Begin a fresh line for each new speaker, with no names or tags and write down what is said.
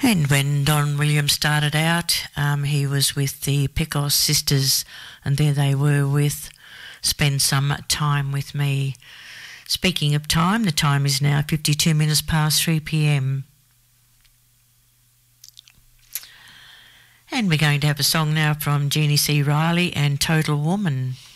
And when Don Williams started out, he was with the Pecos Sisters, and there they were with Spend Some Time With Me. Speaking of time, the time is now 52 minutes past 3 p.m. And we're going to have a song now from Jeannie C. Riley and Total Woman.